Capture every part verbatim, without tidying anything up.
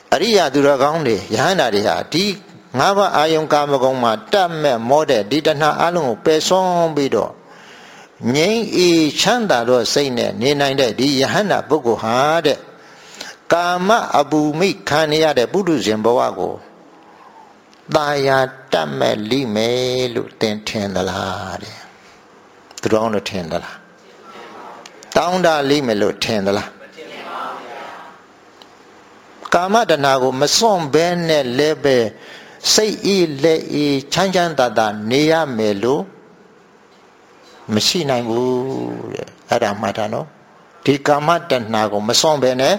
အရိယာသူတော်ကောင်းတွေယဟန္တာတွေဟာဒီငါးပါးအာယုံကာမဂုဏ်မှာတတ်မဲ့မောတဲ့ဒီတဏှာအလုံးကိုပယ်ဆုံးပြီးတော့ငြိမ်းအေးချမ်းသာတော့စိတ်နဲ့နေနိုင်တဲ့ဒီယဟန္တာပုဂ္ဂိုလ်ဟာတဲ့ကာမအပူမိခံရတဲ့ပုထုဇဉ်ဘဝကိုตายาတတ်မဲ့လိမယ်လို့သင်ထင်သလားတဲ့သူတော်ကောင်းတို့ထင်သလားတောင်းတလိမယ်လို့ထင်သလားကာမတဏှာကိုမစွန့်ဘဲနဲ့လည်းပဲစိတ်အေးလက်အေးချမ်းချမ်းသာသာနေရမယ်လို့မရှိနိုင်ဘူးတဲ့အဲ့ဒါမှတ်တာနော်ဒီကာမတဏှာကိုမစွန့်ဘဲနဲ့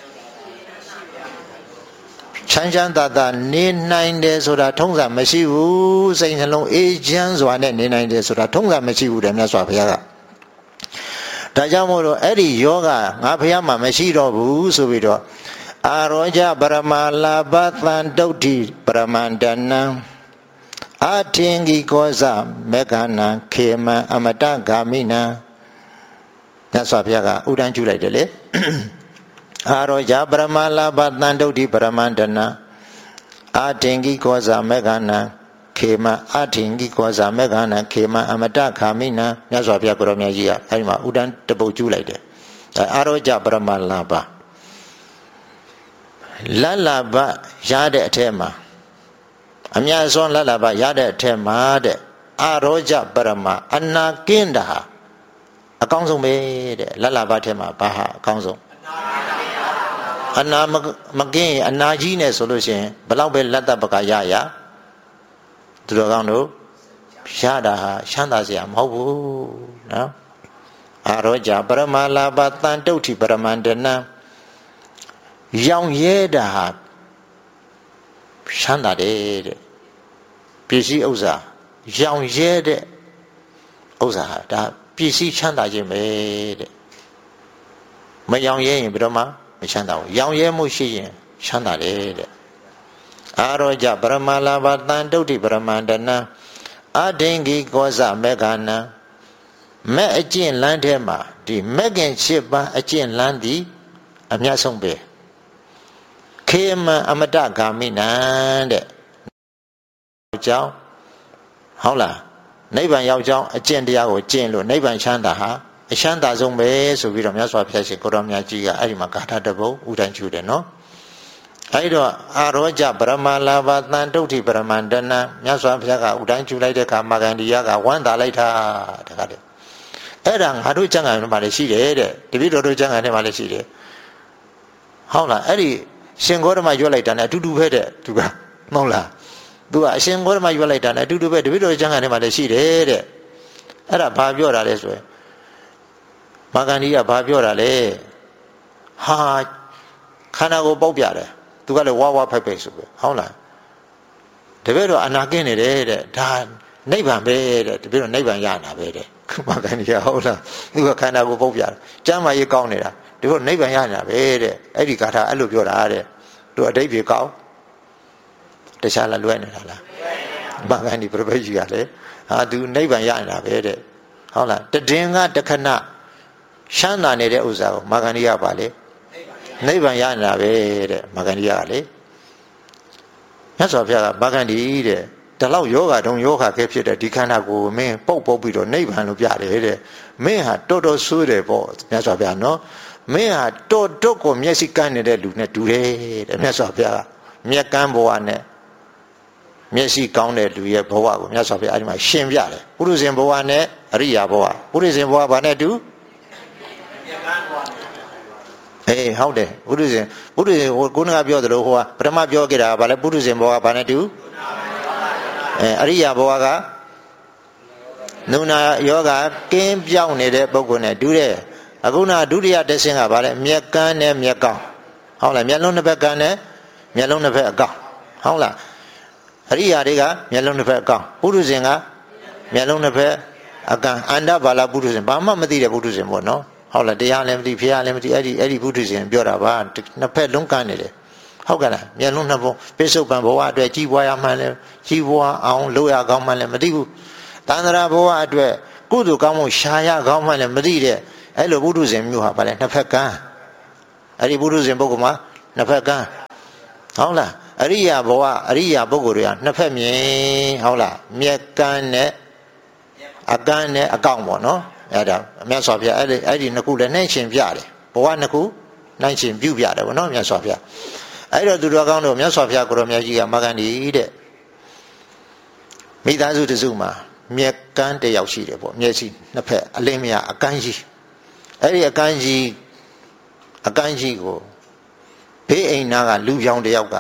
ချမ်းချမ်းသာသာနေနိုင်တယ်ဆိုတာထုံးစံမရှိဘူးစိတ်နှလုံးအေးချမ်းစွာနဲ့နေနိုင်တယ်ဆိုတာထုံးစံမရှိဘူးတဲ့မြတ်စွာဘုရားကဒါကြောင့်မို့လို့အဲ့ဒီယောဂငါဘုရားမှာမရှိတော့ဘူးဆိုပြီးတော့အာရောကြပရမလာဘသံတုဋ္ဌိပရမန္တနံအထင်ကြီးကောဇမေကနံခေမံအမတဂာမိနံမြတ်စွာဘုရားကဥဒန်းကျူလိုက်တယ်လေအာရောကြပရမလာဘသံတုဋ္ဌိပရမန္တနံအထင်ကြီးကောဇမေကနံခေမံအထင်ကြီးကောဇမေကနံခေမံအမတဂာမိနံမြတ်စွာဘုရားကိုရောမြတ်ကြီးကအဲဒီမှာဥဒန်းတပုတ်ကျူလိုက်တယ်အာရောကြပရမလာဘလလဘရတဲ့အထက်မှာအများဆုံးလလဘရတဲ့အထက်မှာတဲ့အာရောကြပရမအနာကင်းတာအကောင်းဆုံးပဲတဲ့လလဘထဲမှာဘာဟာအကောင်းဆုံးအနာမကင်းအနာကြီးနဲ့ဆိုလို့ရှိရင်ဘလောက်ပဲလက်သက်ပကရရသူတော်ကောင်းတို့ရတာဟာချမ်းသာစရာမဟုတ်ဘူးနော်အာရောကြပရမလာဘတန်တုဋ္ဌိပရမန္တနံရောင်ရဲတာဟာချမ်းသာတယ်တဲ့ပစ္စည်းဥစ္စာရောင်ရဲတဲ့ဥစ္စာဟာဒါပစ္စည်းချမ်းသာခြင်းပဲတဲ့မရောင်ရဲရင်ဘယ်တော့မှမချမ်းသာဘူးရောင်ရဲမှုရှိရင်ချမ်းသာတယ်တဲ့အာရောကြပရမလာဘတန်တုဋ္ဌိပရမန္တနံအဒိင်္ဂိကောဇမေဃနံမဲ့အကျင့်လန်းထဲမှာဒီမဲ့ခင်ရှစ်ပါးအကျင့်လန်းသည်အမြတ်ဆုံးပဲခေမံအမတဂာမိနံတဲ့ကြောင်းဟုတ်လားနိဗ္ဗာန်ရောက်ကြောင်းအကျင့်တရားကိုကျင့်လို့နိဗ္ဗာန်ချမ်းသာဟာအချမ်းသာဆုံးပဲဆိုပြီးတော့မြတ်စွာဘုရားရှင်ကိုရောမြတ်ကြီးကအဲ့ဒီမှာဂါထာတပုတ်ဥဒန်းကျူတယ်နော်အဲ့တော့အာရောကြပရမလာဘသံတုဋ္ဌိပရမန္တနံမြတ်စွာဘုရားကဥဒန်းကျူလိုက်တဲ့အခါမာဂန္ဒီယကဝမ်းသာလိုက်တာတခါတည်းအဲ့ဒါငါတို့ကျမ်းဂန်ထဲမှာလည်းရှိတယ်တဲ့တပည့်တော်တို့ကျမ်းဂန်ထဲမှာလည်းရှိတယ်ဟုတ်လားအဲ့ဒီရှင်ဂေါရမရွတ်လိုက်တာ ਨੇ အတူတူပဲတဲ့သူကမဟုတ်လားသူကအရှင်ဂေါရမရွတ်လိုက်တာ ਨੇ အတူတူပဲတပည့်တော်ကျမ်းဂန်ထဲမှာလည်းရှိတယ်တဲ့အဲ့ဒါဘာပြောတာလဲဆိုရင်မာဂန္ဒီကဘာပြောတာလဲဟာခန္ဓာကိုယ်ပေါက်ပြတယ်သူကလည်းဝါဝါဖိုက်ဖိုက်ဆိုပဲဟုတ်လားတပည့်တော်အနာကင်းနေတယ်တဲ့ဒါနိဗ္ဗာန်ပဲတဲ့တပည့်တော်နိဗ္ဗာန်ရနာပဲတဲ့မာဂန္ဒီကဟုတ်လားသူကခန္ဓာကိုယ်ပေါက်ပြတယ်ကျမ်းမာရေးကောင်းနေတာဒီလိုနိဗ္ဗာန်ရနေတာပဲတဲ့အဲ့ဒီဂါထာအဲ့လိုပြောတာတဲ့သူအတိတ်ပြေကောင်းတခြားလားလွဲနေတာလားမာဂန္ဒီပြပကြီးကလည်းဟာသူနိဗ္ဗာန်ရနေတာပဲတဲ့ဟုတ်လားတည်င်းကတခဏရှမ်းသာနေတဲ့ဥစ္စာကိုမာဂန္ဒီကပါလေနိဗ္ဗာန်ရနေတာပဲတဲ့မာဂန္ဒီကလေမြတ်စွာဘုရားကမာဂန္ဒီတဲ့ဒီလောက်ယောဂတုံယောဂခဲဖြစ်တဲ့ဒီခန္ဓာကိုယ်မင်းပုတ်ပုတ်ပြီးတော့နိဗ္ဗာန်လို့ပြတယ်တဲ့မင်းဟာတော်တော်ဆိုးတယ်ပေါ့မြတ်စွာဘုရားနော်မင်းဟာတော်တော်ကိုမျက်စိကန်းနေတဲ့လူနဲ့တူတယ်တဲ့မြတ်စွာဘုရားကမျက်ကန်းဘဝနဲ့မျက်စိကောင်းတဲ့လူရဲ့ဘဝကိုမြတ်စွာဘုရားအဲဒီမှာရှင်းပြတယ်ပုရုဇဉ်ဘဝနဲ့အရိယာဘဝပုရုဇဉ်ဘဝဘာနဲ့တူမျက်ကန်းဘဝအေးဟုတ်တယ်ပုရုဇဉ်ပုရုဇဉ်ကိုကပြောသလိုဟိုကပထမပြောခဲ့တာကဘာလဲပုရုဇဉ်ဘဝဘာနဲ့တူအဲအရိယာဘဝကနုနာယောဂကင်းပြောင်းနေတဲ့ပုဂ္ဂိုလ်နဲ့တူတယ်အခုနဒုတိယတဆင့်ကဗါလဲမျက်ကန်းနဲ့မျက်ကောင်းဟုတ်လားမျက်လုံးတစ်ဖက်ကန်းနဲ့မျက်လုံးတစ်ဖက်အကောင်းဟုတ်လားအရိယာတွေကမျက်လုံးတစ်ဖက်အကောင်းပုရုဇဉ်ကမျက်လုံးတစ်ဖက်အကန်းအန္တဘာလာပုရုဇဉ်ဘာမှမသိတဲ့ပုရုဇဉ်ပေါ့နော်ဟုတ်လားတရားလည်းမသိဖျားလည်းမသိအဲ့ဒီအဲ့ဒီပုရုဇဉ်ပြောတာပါနှစ်ဖက်လုံးကန်းနေတယ်ဟုတ်ကဲ့လားမျက်လုံးနှစ်ပုံပိဿုပံဘဝအတွက်ကြီးပွားရမှန်းလဲကြီးပွားအောင်လုပ်ရကောင်းမှန်းလဲမသိဘူးတန္တရာဘဝအတွက်ကုသိုလ်ကောင်းမှုရှာရကောင်းမှန်းလဲမသိတဲ့အဲ့လိုပုထုဇဉ်မျိုးဟာဗါလဲနှစ်ဖက်ကန်းအဲ့ဒီပုထုဇဉ်ပုဂ္ဂိုလ်မှာနှစ်ဖက်ကန်းဟုတ်လားအရိယာဘဝအရိယာပုဂ္ဂိုလ်တွေကနှစ်ဖက်မြင်ဟုတ်လားမြက်ကန်းနဲ့အကန်းနဲ့အကောင့်ပေါ့နော်အဲ့ဒါမြတ်စွာဘုရားအဲ့ဒီအဲ့ဒီနှစ်ခုလည်းနှိမ့်ရှင်ပြတယ်ဘဝနှစ်ခုနှိုင်းရှင်ပြုပြတယ်ဗောနော်မြတ်စွာဘုရားအဲ့တော့သူတော်ကောင်းတို့မြတ်စွာဘုရားကိုရောမြတ်ကြီးကမဂ္ဂန္ဒီတဲ့မိသားစုတစုမှာမြက်ကန်းတစ်ယောက်ရှိတယ်ပေါ့မျက်စိနှစ်ဖက်အလင်းမရအကန်းကြီးအဲ့ဒီအကန်းကြီးအကန်းကြီးကိုဘေးအိမ်နာကလူပြောင်တစ်ယောက်က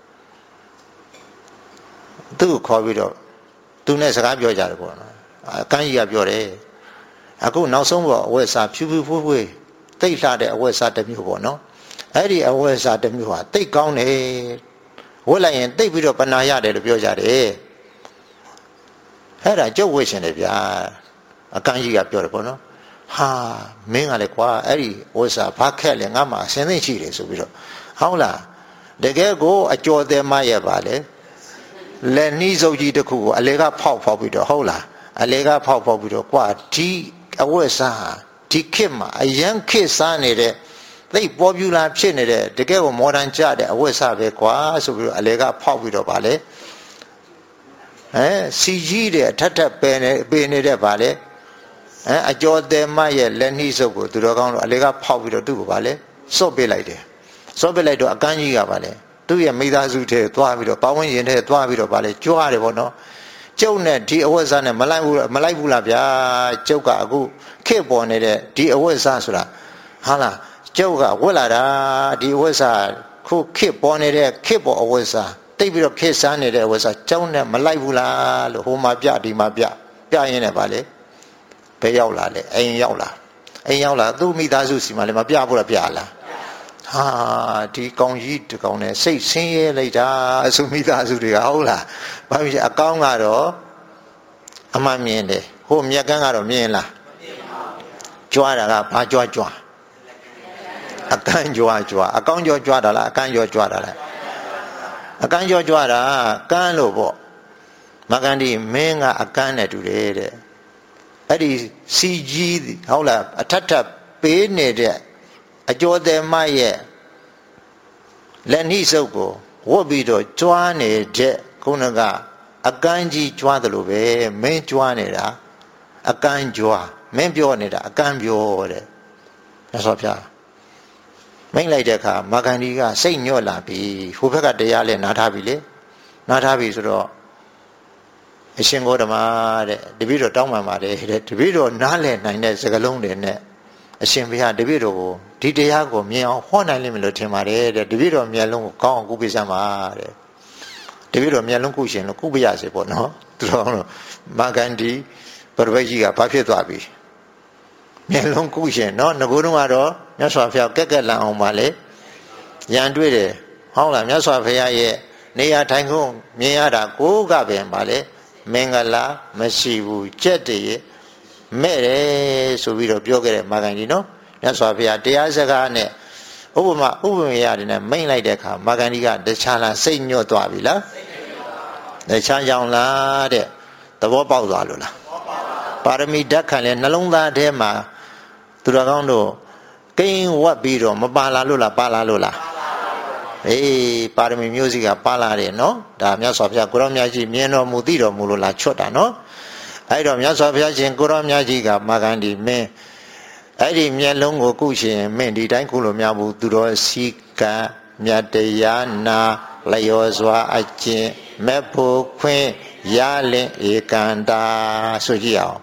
သူ့ကိုခေါ်ပြီးတော့သူနဲ့စကားပြောကြတယ်ပေါ့နော်အကန်းကြီးကပြောတယ်အခုနောက်ဆုံးပေါ့အဝတ်စားဖြူဖြူဖွေးဖွေးတိတ်လှတဲ့အဝတ်စားတစ်မျိုးပေါ့နော်အဲ့ဒီအဝတ်စားတစ်မျိုးဟာတိတ်ကောင်းတယ်ဝတ်လိုက်ရင်တိတ်ပြီးတော့ပနာရတယ်လို့ပြောကြတယ်အဲ့ဒါကြုတ်ဝတ်ရှင်တယ်ဗျာအကန်းကြီးကပြောတယ်ပေါ့နော်ဟာမင်းကလည်းကွာအဲ့ဒီဝတ်စားဘာခက်လဲငါမှအစင်းသိရှိတယ်ဆိုပြီးတော့ဟုတ်လားတကယ်ကိုအကျော်သေးမရဲ့ပါလေလက်နှီးစုပ်ကြီးတစ်ခုကိုအလေကဖောက်ဖောက်ပြီးတော့ဟုတ်လားအလေကဖောက်ဖောက်ပြီးတော့ကွာဒီအဝတ်စားဟာဒီခေတ်မှာအရန်ခေတ်စားနေတဲ့သိပေါ်ပြူလာဖြစ်နေတဲ့တကယ်ကိုမော်ဒန်ကြတဲ့အဝတ်စားပဲကွာဆိုပြီးတော့အလေကဖောက်ပြီးတော့ဗာလေအဲစီကြီးတဲ့အထက်ထက်ပယ်နေပေနေတဲ့ဗာလေအဲအကျော်သေးမရဲ့လက်နှီးစုပ်ကိုသူတော်ကောင်းတို့အလေကဖောက်ပြီးတော့သူ့ကိုဗာလေစော့ပေးလိုက်တယ်စော့ပေးလိုက်တော့အကန်းကြီးကဗာလေသူ့ရဲ့မိသားစုထဲသွားပြီးတော့ပဝန်းကျင်ထဲသွားပြီးတော့ဗာလေကြွားတယ်ပေါ့နော်ကျုပ်နဲ့ဒီအဝတ်စားနဲ့မလိုက်ဘူးမလိုက်ဘူးလားဗျာကျုပ်ကအခုခေတ်ပေါ်နေတဲ့ဒီအဝတ်စားဆိုတာဟာလားကျုပ်ကဝတ်လာတာဒီအဝတ်စားခုခေတ်ပေါ်နေတဲ့ခေတ်ပေါ်အဝတ်စားတိတ်ပြီးတော့ခေတ်စားနေတဲ့အဝတ်စားကျုပ်နဲ့မလိုက်ဘူးလားလို့ဟိုမှာပြဒီမှာပြပြရင်းနဲ့ဗာလေဘယ်ရောက်လာလဲအိမ်ရောက်လာအိမ်ရောက်လာသူ့မိသားစုစီမှာလည်းမပြဘူးလားပြလားဟာဒီကောင်ကြီးဒီကောင်နဲ့စိတ်ဆင်းရဲလိုက်တာအစုမိသားစုတွေကဟုတ်လားဘာဖြစ်အကောင်းကတော့အမှန်မြင်တယ်ဟိုမြက်ကန်းကတော့မြင်လားကြွားတာကဘာကြွားကြွားအကန်းကြွားကြွားအကောင်းကြွားကြွားတာလားအကန်းကြွားကြွားတာလားအကန်းကြွားကြွားတာကန်းလို့ပေါ့မဂ္ဂန္ဒီမင်းကအကန်းနဲ့တူတယ်တဲ့အဲ့ဒီစီကြီးဟုတ်လားအထက်ထပ်ပေးနေတဲ့အကျော်သေးမရဲ့လက်နှိစုပ်ကိုဝတ်ပြီးတော့ကြွားနေတဲ့ခုနကအကန်းကြီးကြွားတယ်လို့ပဲမင်းကြွားနေတာအကန်းကြွားမင်းပြောနေတာအကန်းပြောတဲ့မြတ်စွာဘုရားမိတ်လိုက်တဲ့အခါမဂ္ဂန္ဒီကစိတ်ညော့လာပြီဟိုဘက်ကတရားလဲနားထားပြီလေနားထားပြီဆိုတော့အရှင်ဂေါတမတဲ့တပည့်တော်တောင်းပန်ပါတယ်တဲ့တပည့်တော်နားလည်နိုင်တဲ့စကားလုံးတွေနဲ့အရှင်ဘုရားတပည့်တော်ကိုဒီတရားကိုမြင်အောင်ဟောနိုင်လိမ့်မယ်လို့ထင်ပါတယ်တဲ့တပည့်တော်မျက်လုံးကိုကောင်းအောင်ကုပေးစမ်းပါတဲ့တပည့်တော်မျက်လုံးကုရှင်လို့ကုပေးရစေပေါ့နော်သူတော်မဂ္ဂန္ဒီပရဝိတ်ကြီးကဘာဖြစ်သွားပြီမျက်လုံးကုရှင်နော်ငကိုးတုန်းကတော့မြတ်စွာဘုရားကက်ကက်လန်အောင်ပါလေရန်တွေ့တယ်ဟုတ်လားမြတ်စွာဘုရားရဲ့နေရာထိုင်ခုံမြင်ရတာကိုးကပင်ပါလေမင်္ဂလာမရှိဘူးကြက်တည်းမဲ့တယ်ဆိုပြီးတော့ပြောခဲ့တဲ့မဂ္ဂန္ဒီနော်မြတ်စွာဘုရားတရားစကားနဲ့ဥပမာဥပမေယတွေနဲ့မိတ်လိုက်တဲ့အခါမဂ္ဂန္ဒီကတခြားလားစိတ်ညွတ်သွားပြီလားတခြားကြောင်လားတဲ့သဘောပေါက်သွားလို့လားပါရမီဓာတ်ခံလဲနှလုံးသားထဲမှာသူတော်ကောင်းတို့ကိန်းဝတ်ပြီးတော့မပါလာလို့လားပါလာလို့လားအေးပါရမီမျိုးစီကပါလာတယ်နော်ဒါမြတ်စွာဘုရားကိုရောမြတ်ကြီးမြင်တော်မူသိတော်မူလို့လားချွတ်တာနော်အဲ့တော့မြတ်စွာဘုရားရှင်ကိုရောမြတ်ကြီးကမဂ္ဂန္ဒီမင်းအဲ့ဒီမျက်လုံးကိုကုရှင်မင်းဒီတိုင်းကုလို့မရဘူးသူတော်စီကံမြတ်တရားနာလျော်စွာအကျင့်မဲ့ဖို့ခွင့်ရလင်ဧကန္တာဆိုကြည့်အောင်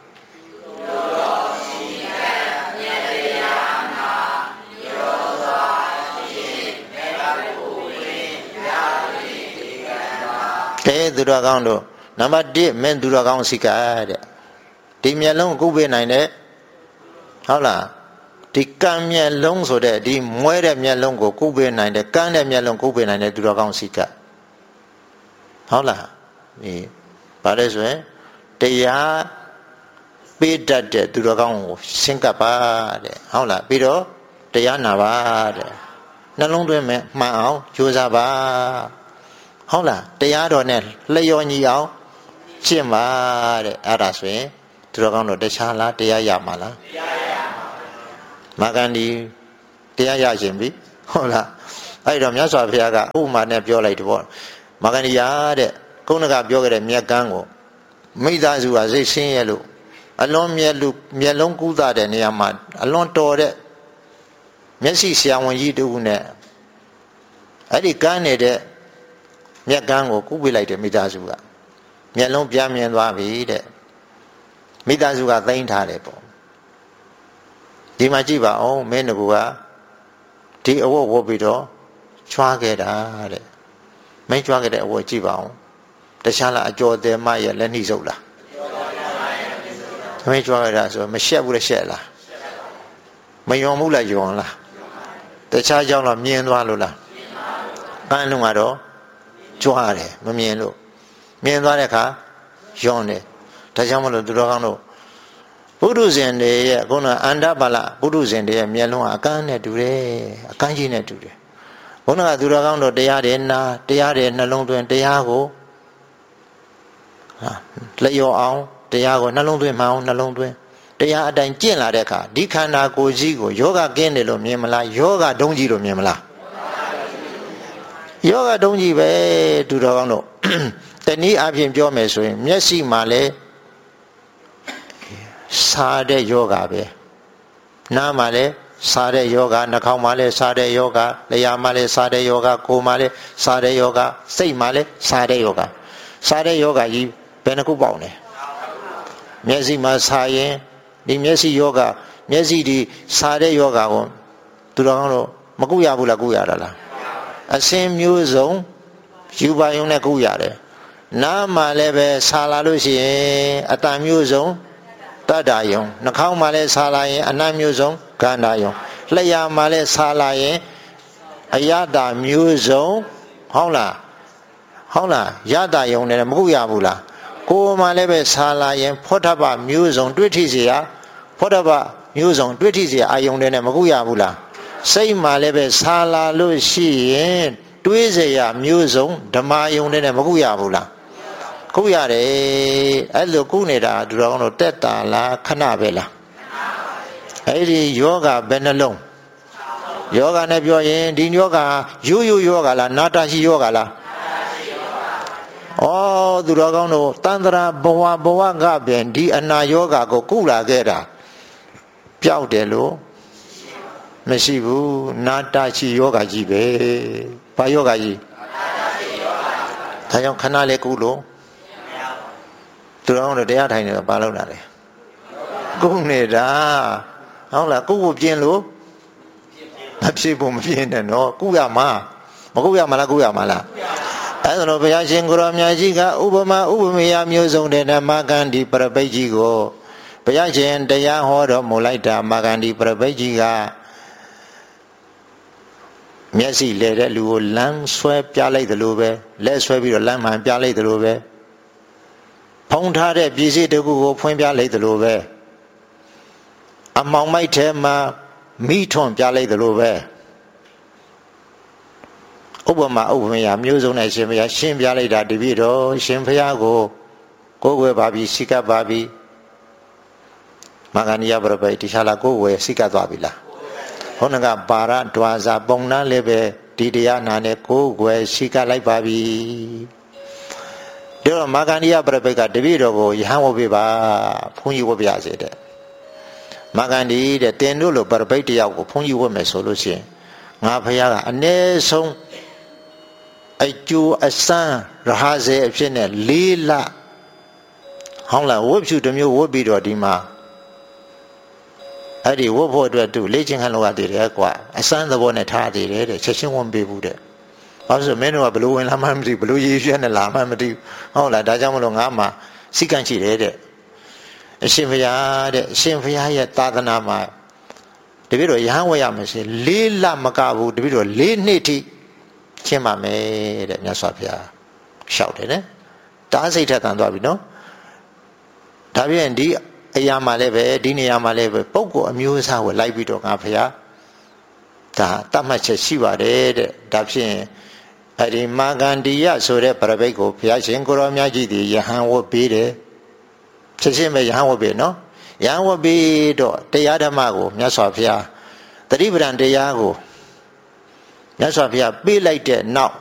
တဲသူတော်ကောင်းတို့နံပါတ်တစ်မင်းသူတော်ကောင်းစီကတဲ့ဒီမျက်လုံးကုပေးနိုင်တဲ့ဟုတ်လားဒီကံမျက်လုံးဆိုတဲ့ဒီမွဲတဲ့မျက်လုံးကိုကုပေးနိုင်တဲ့ကန်းတဲ့မျက်လုံးကုပေးနိုင်တဲ့သူတော်ကောင်းစီကဟုတ်လားဒီဘာလဲဆိုရင်တရားပေးတတ်တဲ့သူတော်ကောင်းကိုရှင်းကပ်ပါတဲ့ဟုတ်လားပြီးတော့တရားနာပါတဲ့နှလုံးသွင်းမဲ့မှန်အောင်ကြိုးစားပါဟုတ်လားတရားတော်နဲ့လျော်ညီအောင်ရှင်းပါတဲ့အဲ့ဒါဆိုရင်သူတော်ကောင်းတို့တခြားလားတရားရမှာလားတရားရမှာမဂ္ဂန္ဒီတရားရရှင်ပြီဟုတ်လားအဲ့တော့မြတ်စွာဘုရားကဥပမာနဲ့ပြောလိုက်တယ်ပေါ့မာဂန္ဒီယာတဲ့ကုဏကပြောခဲ့တဲ့မြက်ကန်းကိုမိသားစုကစိတ်ဆင်းရဲလို့အလွန်မျက်လူမျက်လုံးကူးသားတဲ့နေရာမှာအလွန်တော်တဲ့မျက်စိဆရာဝန်ကြီးတူနဲ့အဲ့ဒီကန်းနေတဲ့မြက်ကန်းကိုကူးပေးလိုက်တယ်မိသားစုကမျက်လုံးပြားမြင်သွားပြီတဲ့မိသားစုကသိမ်းထားတယ်ပေါ့ဒီမှာကြည့်ပါအောင်မင်းတို့ကဒီအဝတ်ဝတ်ပြီးတော့ချွားခဲ့တာတဲ့မင်းချွားခဲ့တဲ့အဝတ်ကြည့်ပါအောင်တခြားလားအကျော်တယ်မရဲ့လက်နှိစုပ်လားမင်းချွားခဲ့တာဆိုမရှက်ဘူးလားရှက်လားမယုံဘူးလားယုံလားတခြားကြောင့်တော့မြင်သွားလို့လားအန်းလုံးကတော့ကြွားတယ်မမြင်လို့မြင်သွားတဲ့အခါယုံတယ်ဒါကြောင့်မလို့သူတော်ကောင်းတို့ပုထုဇဉ်တွေရဲ့အခုနအန္တပါဠပုထုဇဉ်တွေရဲ့မျက်လုံးကအကန်းနဲ့တူတယ်အကန်းကြီးနဲ့တူတယ်ဘုန်းတော်ကသူတော်ကောင်းတို့တရားတွေနာတရားတွေနှလုံးသွင်းတရားကိုဟာလျော်အောင်တရားကိုနှလုံးသွင်းမှအောင်နှလုံးသွင်းတရားအတိုင်းကျင့်လာတဲ့အခါဒီခန္ဓာကိုယ်ကြီးကိုယောဂကင်းတယ်လို့မြင်မလားယောဂဒုံးကြီးလို့မြင်မလားယောဂဒုံးကြီးပဲသူတော်ကောင်းတို့တနည်းအားဖြင့်ပြောမယ်ဆိုရင်မျက်စိမှာလည်းစားတဲ့ယောဂပဲနားမှာလည်းစားတဲ့ယောဂနှာခေါင်းမှာလည်းစားတဲ့ယောဂလျှာမှာလည်းစားတဲ့ယောဂကိုယ်မှာလည်းစားတဲ့ယောဂစိတ်မှာလည်းစားတဲ့ယောဂစားတဲ့ယောဂကြီးဘယ်နှခုပေါက်လဲမျက်စိမှာစားရင်ဒီမျက်စိယောဂမျက်စိဒီစားတဲ့ယောဂကိုသူတော်ကောင်းတို့မကုရဘူးလားကုရတာလားအစင်းမျိုးစုံယူပါယုံနဲ့ကုရတယ်နားမှာလည်းပဲစားလာလို့ရှိရင်အတန်မျိုးစုံတတ္တယုံနှာခေါင်းမှာလည်းစားလာရင်အနတ်မျိုးစုံကန္တာယုံလျှာမှာလည်းစားလာရင်အယတာမျိုးစုံဟုတ်လားဟုတ်လားယတာယုံလည်းမကုရဘူးလားကိုယ်မှာလည်းပဲစားလာရင်ဖောထပမျိုးစုံတွေ့ထိเสียဖောထပမျိုးစုံတွေ့ထိเสียအာယုံလည်းမကုရဘူးလားစိတ်မှာလည်းပဲစားလာလို့ရှိရင်တွေးเสียမျိုးစုံဓမ္မယုံလည်းမကုရဘူးလားကုရတယ်အဲ့လိုကုနေတာသူတော်ကောင်းတို့တက်တာလားခဏပဲလားအဲ့ဒီယောဂဘယ်နှလုံးယောဂနဲ့ပြောရင်ဒီယောဂရိုးရိုးယောဂလားနာတာရှိယောဂလားဩသူတော်ကောင်းတို့တန္တရာဘဝဘဝကပြန်ဒီအနာယောဂကိုကုလာခဲ့တာပျောက်တယ်လို့မရှိဘူးနာတာရှိယောဂကြီးပဲဘာယောဂကြီးဒါကြောင့်ခဏလေးကုလို့သူတော်ကောင်းတို့တရားထိုင်နေတော့ဘာလုပ်တာလဲကုနေတာဟုတ်လားကုကိုပြင်းလို့မဖြစ်ဘူးမပြင်းနဲ့နော်ကုရမှာမကုရမှာလားကုရမှာလားအဲ့ဒါတော့ဘုရားရှင်ကိုရောမြတ်ကြီးကဥပမာဥပမေယမျိုးစုံတဲ့မာဂန္ဒီပရပိတ်ကြီးကိုဘုရားရှင်တရားဟောတော်မူလိုက်တာမာဂန္ဒီပရပိတ်ကြီးကမျက်စိလဲတဲ့လူကိုလမ်းဆွဲပြလိုက်တယ်လို့ပဲလက်ဆွဲပြီးတော့လမ်းမှန်ပြလိုက်တယ်လို့ပဲဖုံးထားတဲ့ပြည်စည်းတကူကိုဖွင့်ပြလိုက်တယ်လို့ပဲအမောင်မိုက်ထဲမှာမိထွန်ပြလိုက်တယ်လို့ပဲဥပမာဥပမာမျိုးစုံနဲ့ရှင်ဘုရားရှင်းပြလိုက်တာတပည့်တော်ရှင်ဘုရားကိုကိုယ်ွယ်ပါပြီစိကပ်ပါပြီမာဂန္ဒီယပရပိတ်တခြားလားကိုယ်ွယ်စိကပ်သွားပြီလားဟုတ်နကပါရဒွါစာပုံနှန်းလည်းပဲဒီတရားနာနဲ့ကိုယ်ွယ်စိကပ်လိုက်ပါပြီဒါတော့မာဂန္ဒီယပရပိတ်ကတပည့်တော်ကိုယဟန်ဝတ်ပြပါဘုန်းကြီးဝတ်ပြစေတဲ့မာဂန္ဒီတဲ့တင်တို့လိုပရပိတ်တယောက်ကိုဘုန်းကြီးဝတ်မယ်ဆိုလို့ရှိရင်ငါဖះကအ ਨੇ ဆုံးအကျိုးအစမ်းရဟဇေအဖြစ်နဲ့လေးလဟောင်းလာဝတ်ဖြူတစ်မျိုးဝတ်ပြီးတော့ဒီမှာအဲ့ဒီဝတ်ဖို့အတွက်သူလေ့ကျင့်ခန်းလုပ်ရသေးတယ်ကွာအစမ်းသဘောနဲ့ထားသေးတယ်တဲ့ချက်ချင်းဝင်ပေးဘူးတဲ့ဘာလို့ဆိုမင်းတို့ကဘလို့ဝင်လာမှမသိဘလို့ရေးရွှဲနဲ့လာမှမသိဟုတ်လားဒါကြောင့်မလို့ငါမှစိတ်ကန့်ရှိတယ်တဲ့အရှင်ဘုရားတဲ့အရှင်ဘုရားရဲ့သာသနာမှာတပည့်တော်ရဟန်းဝတ်ရမယ်ဆိုလေးလမကဘူးတပည့်တော်လေးနှစ်ထိရှင်းပါမယ်တဲ့မြတ်စွာဘုရားလျှောက်တယ်နော်တားစိတ်ထက်တန်သွားပြီနော်ဒါပြင်ဒီအရာမှာလည်းပဲဒီနေရာမှာလည်းပဲပုဂ္ဂိုလ်အမျိုးအစားကိုလိုက်ပြီးတော့ငါဘုရားဒါတတ်မှတ်ချက်ရှိပါတယ်တဲ့ဒါဖြင့်အဲ့ဒီမာဂန္ဒီယဆိုတဲ့ပရပိတ်ကိုဘုရားရှင်ကိုရောမြတ်ကြီးဒီယဟန်ဝတ်ပေးတယ်ချက်ချင်းပဲယဟန်ဝတ်ပေးနော်ယဟန်ဝတ်ပေးတော့တရားဓမ္မကိုမြတ်စွာဘုရားတတိပဒံတရားကိုမြတ်စွာဘုရားပေးလိုက်တဲ့နောက်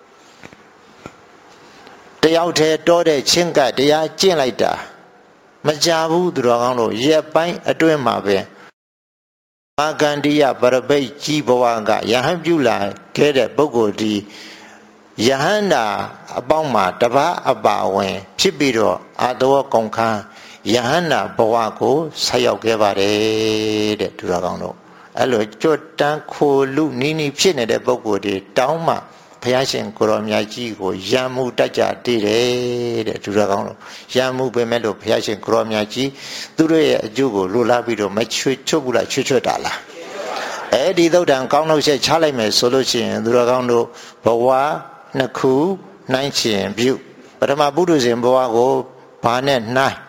တယောက်တည်းတောတဲ့ချင်းကတရားကျင့်လိုက်တာမကြဘူးသူတော်ကောင်းတို့ရက်ပိုင်းအတွင်းမှာပဲမာကန္တိယပရပိတ်ကြီးဘဝကယဟန်ပြုလာခဲ့တဲ့ပုဂ္ဂိုလ်ဒီယဟန္တာအပေါင်းမှာတပါးအပါဝင်ဖြစ်ပြီးတော့အာတဝကုံခန်းယဟန္တာဘဝကိုဆက်ရောက်ခဲ့ပါတယ်တဲ့သူတော်ကောင်းတို့အဲ့လိုကြွတန်းခိုလူနီးနီးဖြစ်နေတဲ့ပုဂ္ဂိုလ်တွေတောင်းမှဘုရားရှင်ကိုရောမြတ်ကြီးကိုယံမှုတတ်ကြတည်တယ်တဲ့သူတော်ကောင်းတို့ယံမှုပဲမဲ့လို့ဘုရားရှင်ကိုရောမြတ်ကြီးသူတို့ရဲ့အကျိုးကိုလိုလားပြီးတော့မချွေချွတ်ဘူးလားချွတ်ချွတ်တာလားအဲ့ဒီသုတ်တံကောင်းလို့ချက်ချလိုက်မယ်ဆိုလို့ရှိရင်သူတော်ကောင်းတို့ဘဝနှစ်ခုနှိုင်းချင်ပြုပထမပုထုဇဉ်ဘဝကိုဘာနဲ့နှိုင်း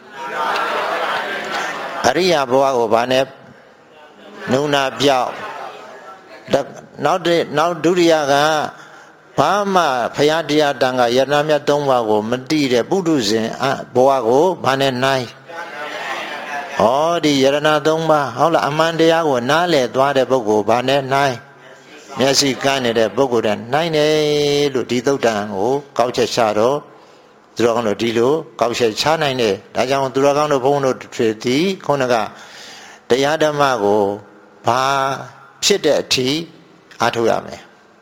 အရိယာဘဝကိုဘာနဲ့နုနာပြောက်နောက်တဲ့နောက်ဒုတိယကဘာမှဖရာတရားတန်ခါယရဏမြတ်သုံးပါးကိုမတိတဲ့ပုထုဇဉ်ဘဝကိုဘာနဲ့နှိုင်းဩဒီယရဏသုံးပါးဟုတ်လားအမှန်တရားကိုနားလည်သွားတဲ့ပုဂ္ဂိုလ်ဘာနဲ့နှိုင်းမျက်စိကန်းနေတဲ့ပုဂ္ဂိုလ်တဲ့နှိုင်းတယ်လို့ဒီသုတ်တံကိုကောက်ချက်ချတော့သူတော်ကောင်းတို့ဒီလိုကောက်ချက်ချနိုင်တယ်ဒါကြောင့်သူတော်ကောင်းတို့ဘုန်းတို့တွေဒီခုနကတရားဓမ္မကိုဘာဖြစ်တဲ့အထိအားထုတ်ရမယ်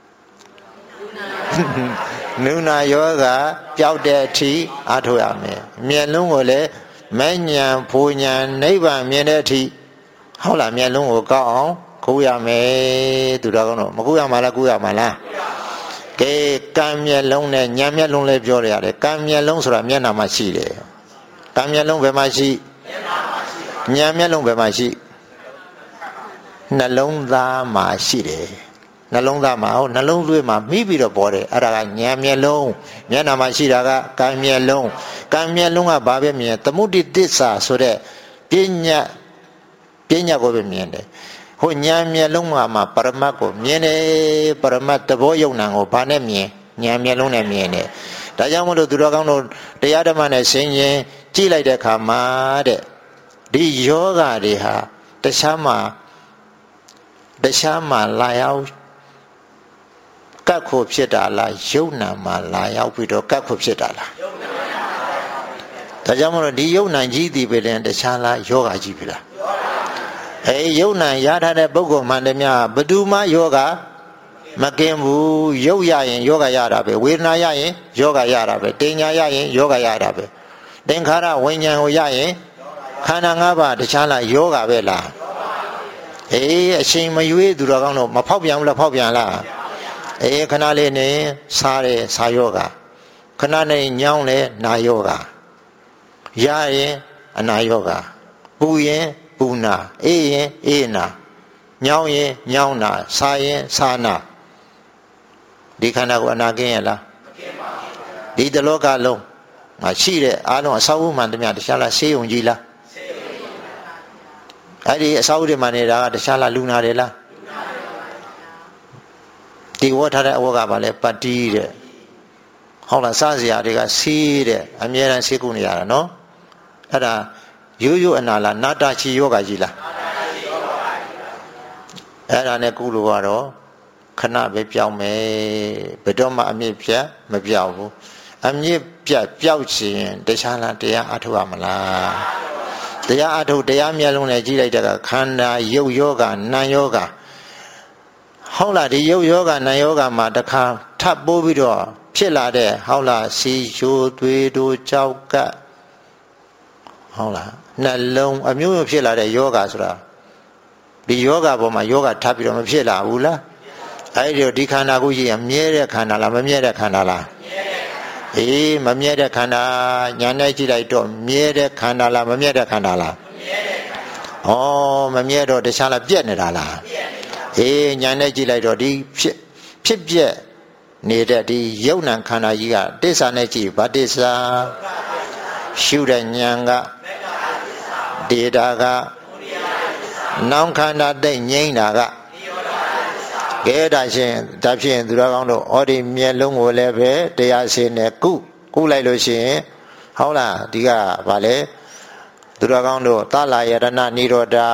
နုနာယောဂပျောက်တဲ့အထိအားထုတ်ရမယ်မျက်လုံးကိုလည်းမဉ္ဇဉ်ဖူဉ္ဇဉ်နိဗ္ဗာန်မြင်တဲ့အထိဟုတ်လားမျက်လုံးကိုကောက်အောင်ကူရမယ်သူတော်ကောင်းတို့မကူရမှာလားကူရမှာလားကဲကံမျက်လုံးနဲ့ဉာဏ်မျက်လုံးလည်းပြောရတယ်ကံမျက်လုံးဆိုတာမျက်နှာမှာရှိတယ်ကံမျက်လုံးဘယ်မှာရှိဉာဏ်မျက်လုံးဘယ်မှာရှိနှလုံးသားမှာရှိတယ်နှလုံးသားမှာဟောနှလုံးသွေးမှာမိပြီးတော့ပေါ်တယ်အဲ့ဒါကဉာဏ်မျက်လုံးမျက်နှာမှာရှိတာကကံမျက်လုံးကံမျက်လုံးကဘာပဲမြင်သမုဒိတစ္ဆာဆိုတဲ့ပညာပညာကိုပဲမြင်တယ်ဟိုဉာဏ်မျက်လုံးမှာပရမတ်ကိုမြင်တယ်ပရမတ်သဘောယုံနာကိုဘာနဲ့မြင်ဉာဏ်မျက်လုံးနဲ့မြင်တယ်ဒါကြောင့်မလို့သူတော်ကောင်းတို့တရားဓမ္မနဲ့ဆင်ရင်ကြည့်လိုက်တဲ့အခါမှာတဲ့ဒီယောဂတွေဟာတခြားမှာတခြားမှာလာရောက်ကတ်ခုဖြစ်တာလားယုံနာမှာလာရောက်ပြီးတော့ကတ်ခုဖြစ်တာလားဒါကြောင့်မလို့ဒီယုံနာကြီးတည်ပဲတဲ့တခြားလားယောဂကြီးပြီလားအဲယုံနာရထားတဲ့ပုဂ္ဂိုလ်မှန်တယ်များဘယ်သူမှယောဂမကင်းဘူးယုတ်ရရင်ယောဂရတာပဲဝေဒနာရရင်ယောဂရတာပဲတင်ညာရရင်ယောဂရတာပဲသင်္ခါရဝိညာဉ်ကိုရရင်ခန္ဓာ၅ပါးတခြားလားယောဂပဲလားအေးအချိန်မရွေးသူတော်ကောင်းတော့မဖောက်ပြန်ဘူးလားဖောက်ပြန်လားအေးခဏလေးနဲ့စားတယ်စားယောဂခဏနဲ့ညောင်းလဲနာယောဂရရင်အနာယောဂပူရင်ပူနာအေးရင်အေးနာညောင်းရင်ညောင်းနာစားရင်စားနာဒီခန္ဓာကိုအနာကင်းရလားမကင်းပါဘူးဒီတလောကလုံးငါရှိတဲ့အားလုံးအစာအုပ်မှန်တမျှတခြားလားဆေးရုံကြီးလားဆေးရုံကြီးပါအဲ့ဒီအစာအုပ်တွေမှနေတာကတခြားလားလူနာတွေလားလူနာတွေပါဒီဝတ်ထားတဲ့အဝတ်ကပါလဲပတ္တိတဲ့ဟုတ်လားစားစရာတွေကဆေးတဲ့အမြဲတမ်းဆေးကုနေရတာနော်အဲ့ဒါရိုးရိုးအနာလားနာတာချီယောဂကြီးလားနာတာချီယောဂကြီးပါအဲ့ဒါနဲ့ကုလို့ကတော့ခဏပဲပြောင်းမယ်ဘယ်တော့မှအမြင့်ပြတ်မပြောင်းဘူးအမြင့်ပြတ်ပျောက်ချင်တခြားလားတရားအထုတ်ရမလားတရားအထုတ်တရားမျက်လုံးနဲ့ကြည့်လိုက်တဲ့ကခန္ဓာယုတ်ယောဂနာမ်ယောဂဟုတ်လားဒီယုတ်ယောဂနာမ်ယောဂမှာတစ်ခါထပ်ပိုးပြီးတော့ဖြစ်လာတဲ့ဟုတ်လားစီချိုသွေးတို့ကြောက်ကပ်ဟုတ်လားနှလုံးအမျိုးမျိုးဖြစ်လာတဲ့ယောဂဆိုတာဒီယောဂပေါ်မှာယောဂထပ်ပြီးတော့မဖြစ်လာဘူးလားအဲ့ဒီတော့ဒီခန္ဓာကိုယ်ကြီးအမြဲတဲ့ခန္ဓာလားမမြဲတဲ့ခန္ဓာလားအေးမမြဲတဲ့ခန္ဓာညာနဲ့ကြည့်လိုက်တော့မြဲတဲ့ခန္ဓာလားမမြဲတဲ့ခန္ဓာလားဩမမြဲတော့တခြားလားပြက်နေတာလားအေးညာနဲ့ကြည့်လိုက်တော့ဒီဖြစ်ဖြစ်ပြက်နေတဲ့ဒီယုံ nant ခန္ဓာကြီးကတစ္ဆာနဲ့ကြည့်ဗတ္တစ္ဆာရှုတဲ့ဉာဏ်ကဒေတာကနောင်ခန္ဓာတိတ်ငြိမ့်တာကကဲဒါရှင်ဒါဖြင့်သူတော်ကောင်းတို့ဩဒီမျက်လုံးကိုလည်းပဲတရားရှင်နဲ့ကုကုလိုက်လို့ရှိရင်ဟုတ်လားဒီကဗာလဲသူတော်ကောင်းတို့သလာယရဏနိရောဓ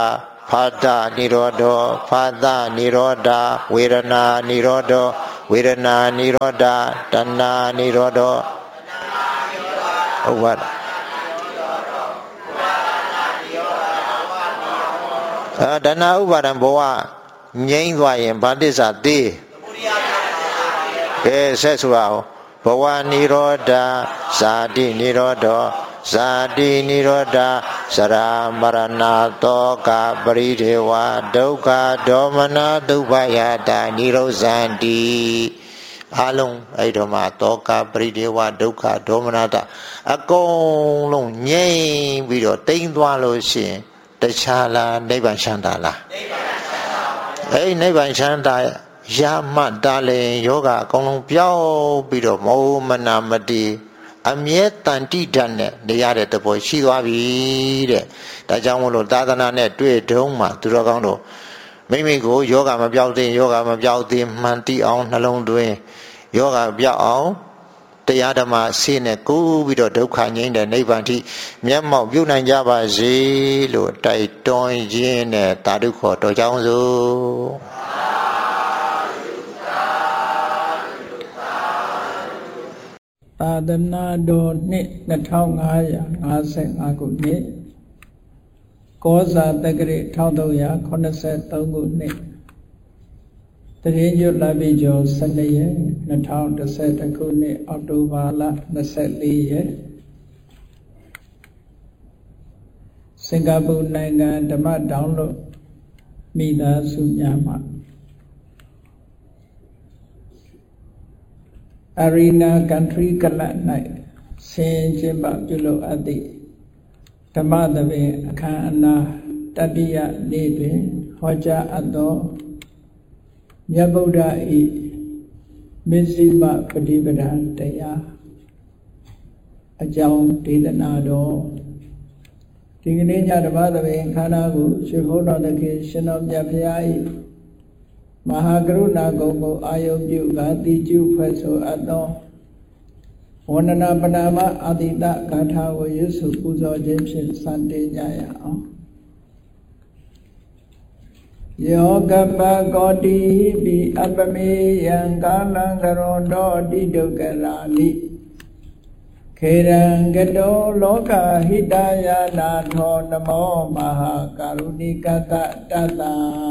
Phata nirodo, phata niroda, Vedana nirodo, Vedana niroda, Dana nirodo. What? Dana Uvaran Boa, Nyainwayan, Bandisa D. Yes, says wow. Boa niroda, Sadi nirodo. Sadi niroda sara marana toka baridewa dukkha domana dubbayata nirozanti along aidoma toka baridewa dukkha domanata အကုန်လုံးငြိမ်းပြီးတော့တိမ်သွားလို့ရှိရင်တခြားလားနိဗ္ဗာန်ချမ်းသာလားနိဗ္ဗာန်ချမ်းသာအဲ့နိဗ္ဗာန်ချမ်းသာရမှတ်တာလေယောဂအကုန်လုံးပြောင်းပြီးတော့မောမနာမတိအမြဲတန်တိဓာတ်နဲ့နေရတဲ့တဘောရှိသွားပြီတဲ့ဒါကြောင့်မို့လို့သာသနာနဲ့တွေ့တုံးမှာသူတော်ကောင်းတို့မိမိကိုယောဂမပြောက်သေးယောဂမပြောက်သေးမှန်တိအောင်နှလုံးသွင်းယောဂပြောက်အောင်တရားဓမ္မဆေးနဲ့ကူးပြီးတော့ဒုက္ခငြိမ်းတဲ့နိဗ္ဗာန်ထိမျက်မှောက်ပြုနိုင်ကြပါစေလို့တိုက်တွန်းရင်းနဲ့သာဓုခေါ်တော်ကြောင်းစို့သာသနာတော်နှစ်နှစ်ထောင်ငါးရာငါးဆယ်ငါးခုနှစ်ကောဇာတက္ကရာတစ်ထောင်သုံးရာခုနှစ်ဆယ်သုံးခုနှစ်တရင်ကျွတ်လပိကျော်၁၂ရက်နှစ်ထောင်တစ်ဆယ်တစ်ခုနှစ်အောက်တိုဘာလ၂၄ရက်စင်ကာပူနိုင်ငံဓမ္မဒေါင်းလို့မိသားစုများမှာArena Country Club night ဆင်ကျင်းပပြုလုပ်အပ်သည့်ဓမ္မသဘင်အခမ်းအနားတတိယနေ့တွင်ဟောကြားအပ်သောမြတ်ဗုဒ္ဓ၏မဇ္ဈိမပฏิပဒတရားအကြောင်းဒေသနာတော်ဒီကနေ့ညဓမ္မသဘင်ခန္ဓာကိုရွှေဘုန်းတော်သခင်ရှင်တော်မြတ်ဖရာ၏မဟာကရုဏာကုံကိုအာယုပြုကာတိကျုဖွဲ့ဆိုအပ်သောဝန္ဒနာပနာမအာတိတဂါထာကိုရွတ်ဆိုပူဇော်ခြင်းဖြင့်စတင်ကြရအောင်ယောကပကောတိပိအပမေယံကာလံကရောတောတိဒုက္ခရာနိခေရံကတောလောကဟိတယာနာထောနမောမဟာကာရုဏိကတတတ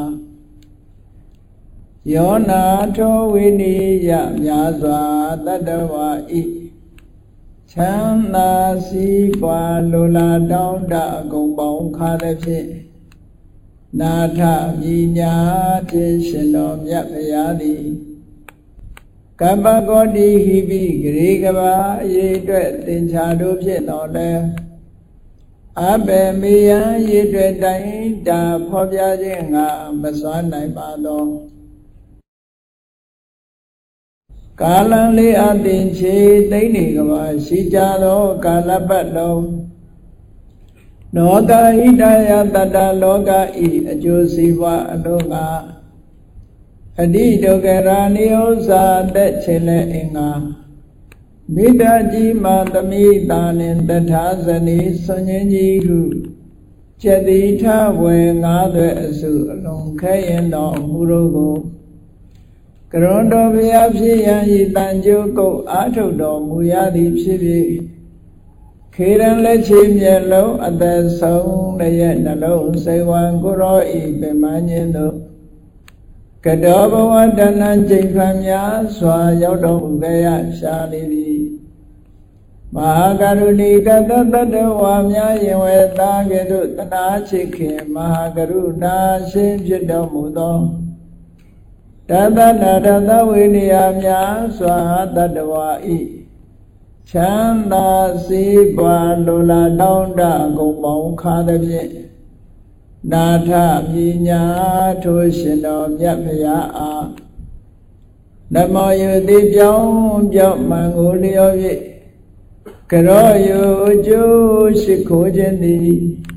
ယောနာထောဝိနိယမြာစွာတတ္တဝါဤချမ်းသာစီးပွားလိုလားတောင်းတအကုန်ပေါင်းခါသည်ဖြင့်နာထမြညာဖြင့်ရှင်တော်မြတ်ဗျာသည်ကပ္ပကောတိဟိပိဂရေကဘာအရေးအတွက်သင်္ချာတို့ဖြင့်တော်လဲအဘေမေယံရည်တွေ့တိုင်းတာဖော်ပြခြင်းငါမစွမ်းနိုင်ပါသောကာလံလေးအသင်ချေသိမ့်နေကဘာရှိကြသောကာလပတ်လုံးလောကဣဒယတတလောကဤအကျိုးစီးပွားအလုံးကအတိဒုက္ခရာနိဥ္စာသက်ချေလက်အင်္ဂါမိတ္တကြီးမသမိတာနှင့်တထာဇနီဆွန်ခြင်းကြီးဟုကျက်တိထဝေငါးသွဲအစုအလုံးခဲရင်တော်မူတို့ကိုကရွန်တော်ဘုရားဖြစ်ရန်ဤတန်ကြိုးကုတ်အာထုတ်တော်မူရသည်ဖြစ်ဖြစ်ခေရန်လက်ချေမျက်လုံးအသက်ဆုံးတရဲ့နှလုံးစိတ်ဝံကိုရောဤပင်မညင်းတို့ကတောဘဝတဏ္ဍကျိန်ခံများစွာရောက်တော်မူခဲ့ရရှာနေပြီမဟာကရုဏီကတတတ္တဝါများယင်ဝေသားကဲ့သို့တနာချစ်ခင်မဟာကရုဏာရှင်ဖြစ်တော်မူသောတတနာတသဝိနည်းများစွာတတ္တဝါဤချမ်းသာစီးပွားလိုလားတောင်းတအကုန်ပေါင်းခါသည်ဖြင့်နာထပညာထိုရှင်တော်မြတ်ဖရာအားနမောယတိပြောင်းပြောင်းမှန်ကိုလျော်၍ကရောယုအကျိုးရှိခိုးခြင်းသည်